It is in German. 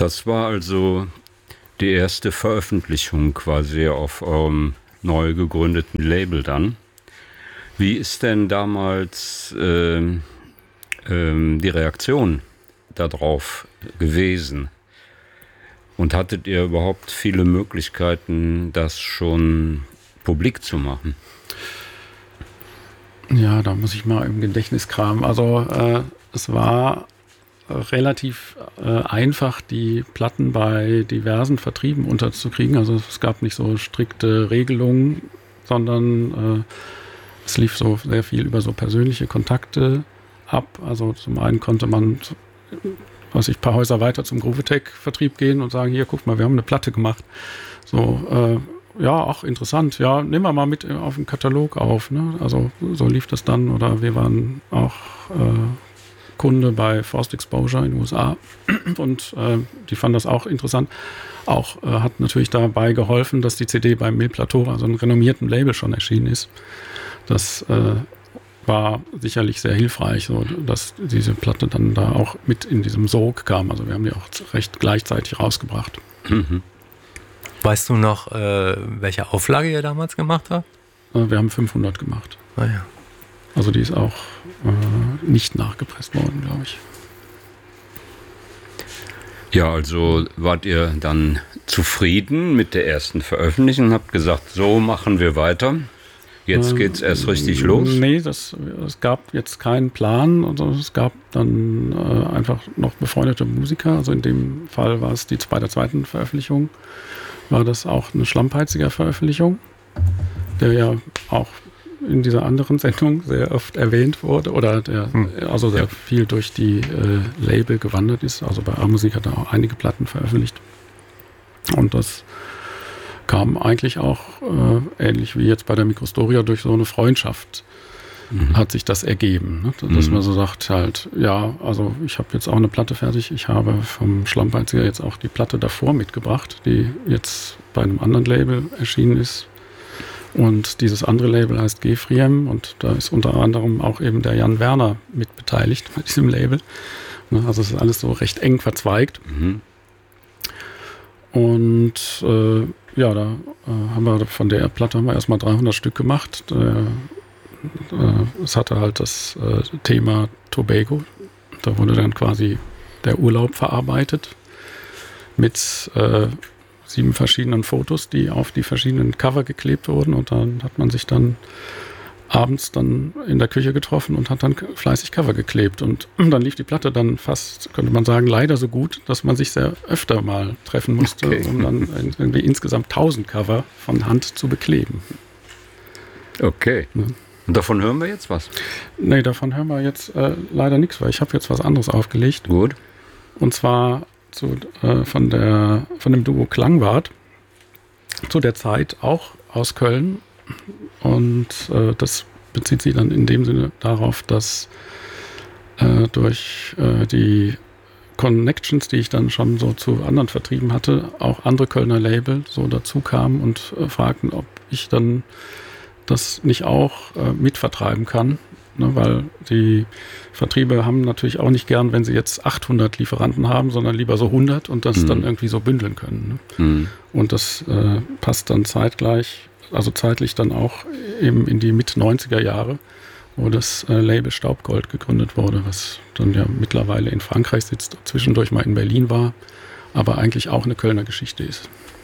Das war also die erste Veröffentlichung quasi auf eurem neu gegründeten Label dann. Wie ist denn damals die Reaktion darauf gewesen? Und hattet ihr überhaupt viele Möglichkeiten, das schon publik zu machen? Ja, da muss ich mal im Gedächtnis kramen. Also es war relativ einfach, die Platten bei diversen Vertrieben unterzukriegen. Also es gab nicht so strikte Regelungen, sondern es lief so sehr viel über so persönliche Kontakte ab. Also zum einen konnte man, ein paar Häuser weiter zum Groovitech-Vertrieb gehen und sagen, hier, guck mal, wir haben eine Platte gemacht. So, ja, ach, interessant. Ja, nehmen wir mal mit auf den Katalog auf. Ne? Also so lief das dann. Oder wir waren auch Kunde bei Forced Exposure in den USA und die fanden das auch interessant. Auch hat natürlich dabei geholfen, dass die CD beim Mille Plateau, also einem renommierten Label, schon erschienen ist. Das war sicherlich sehr hilfreich, so dass diese Platte dann da auch mit in diesem Sog kam. Also wir haben die auch recht gleichzeitig rausgebracht. Mhm. Weißt du noch, welche Auflage ihr damals gemacht habt? Wir haben 500 gemacht. Ah ja. Also die ist auch nicht nachgepresst worden, glaube ich. Ja, also wart ihr dann zufrieden mit der ersten Veröffentlichung und habt gesagt, so machen wir weiter. Jetzt geht's erst richtig los? Nee, es gab jetzt keinen Plan. Also es gab dann einfach noch befreundete Musiker. Also in dem Fall war es bei der zweiten Veröffentlichung, war das auch eine Schlammpeiziger-Veröffentlichung, der ja auch in dieser anderen Sendung sehr oft erwähnt wurde oder der sehr viel durch die Label gewandert ist. Also bei A-Musik hat er auch einige Platten veröffentlicht. Und das kam eigentlich auch ähnlich wie jetzt bei der Microstoria durch so eine Freundschaft hat sich das ergeben. Ne? Dass man so sagt halt, ja, also ich habe jetzt auch eine Platte fertig. Ich habe vom Schlammpeiziger jetzt auch die Platte davor mitgebracht, die jetzt bei einem anderen Label erschienen ist. Und dieses andere Label heißt Gefriem und da ist unter anderem auch eben der Jan Werner mit beteiligt bei diesem Label. Ne? Also es ist alles so recht eng verzweigt. Mhm. Und da haben wir von der Platte erstmal 300 Stück gemacht. Es hatte halt das Thema Tobago. Da wurde dann quasi der Urlaub verarbeitet mit 7 verschiedenen Fotos, die auf die verschiedenen Cover geklebt wurden. Und dann hat man sich dann abends dann in der Küche getroffen und hat dann fleißig Cover geklebt. Und dann lief die Platte dann fast, könnte man sagen, leider so gut, dass man sich sehr öfter mal treffen musste, um dann irgendwie insgesamt 1000 Cover von Hand zu bekleben. Okay. Ja. Und davon hören wir jetzt was? Nee, davon hören wir jetzt leider nichts, weil ich habe jetzt was anderes aufgelegt. Gut. Und zwar von dem Duo Klangwart, zu der Zeit auch aus Köln. Und das bezieht sich dann in dem Sinne darauf, dass durch die Connections, die ich dann schon so zu anderen Vertrieben hatte, auch andere Kölner Label so dazu kamen und fragten, ob ich dann das nicht auch mitvertreiben kann. Ne, weil die Vertriebe haben natürlich auch nicht gern, wenn sie jetzt 800 Lieferanten haben, sondern lieber so 100 und das dann irgendwie so bündeln können. Ne? Und das passt dann zeitlich dann auch eben in die Mit-90er Jahre, wo das Label Staubgold gegründet wurde, was dann ja mittlerweile in Frankreich sitzt, zwischendurch mal in Berlin war, aber eigentlich auch eine Kölner Geschichte ist.